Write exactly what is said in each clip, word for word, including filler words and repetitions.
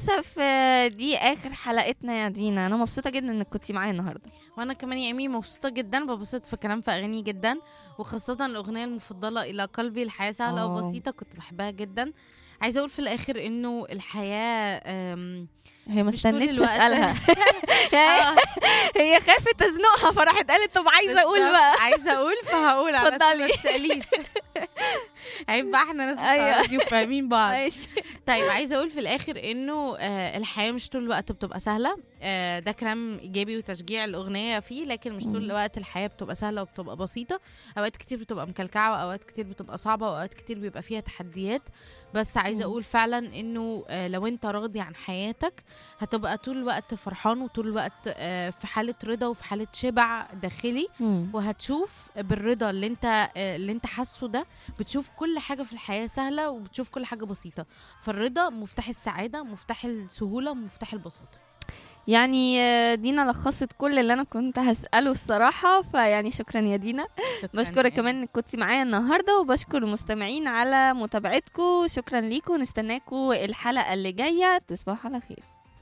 وللاسف آه، دي اخر حلقتنا يا دينا. انا مبسوطه جدا انك كنتي معايا النهارده. وانا كمان يا امي مبسوطه جدا، ببسط في كلام في اغاني جدا، وخاصه الاغنيه المفضله الى قلبي الحياه سهله اه وبسيطه كنت بحبها جدا. عايزه اقول في الاخر انه الحياه أم، هي ما مش طول استنتش الوقت. اسالها. يعني آه، هي خافت تزنقها فراحت قالت طب عايزه اقول بالظبط. بقى. عايزه اقول فهقول على طول، اتفضلي. ما تساليش. عيب بقى، احنا ناس أيوة. بتعرضي وفاهمين بعض. ماشي. طيب عايزه اقول في الاخر انه آه الحياه مش طول الوقت بتبقى سهله. آه ده كلام ايجابي وتشجيع الاغنيه فيه، لكن مش طول مم. الوقت الحياه بتبقى سهله وبتبقى بسيطه. اوقات كتير بتبقى مكلكعه، واوقات كتير بتبقى صعبه، واوقات كتير بيبقى فيها تحديات. بس عايزه مم. اقول فعلا انه آه لو انت راضي عن حياتك هتبقى طول الوقت فرحان، وطول الوقت آه في حاله رضا وفي حاله شبع داخلي. مم. وهتشوف بالرضا اللي انت آه اللي انت حاسه ده، بتشوف كل حاجه في الحياه سهله، وبتشوف كل حاجه بسيطه. فالرضا مفتاح السعاده، مفتاح السهوله، مفتاح البساطه. يعني آه، دينا لخصت كل اللي انا كنت هسأله الصراحة. فيعني شكرا يا دينا. شكراً بشكرك يا كمان انك كنتي معايا النهاردة، وبشكر المستمعين على متابعتكم. شكرا ليكم، نستناكم الحلقة اللي جاية. تصبحوا على خير.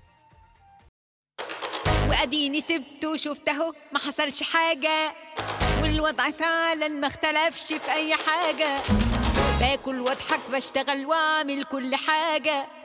واديني سبته وشفت اهو ما حصلش حاجة، والوضع فعلا ما اختلفش في اي حاجة. باكل واضحك بشتغل واعمل كل حاجة،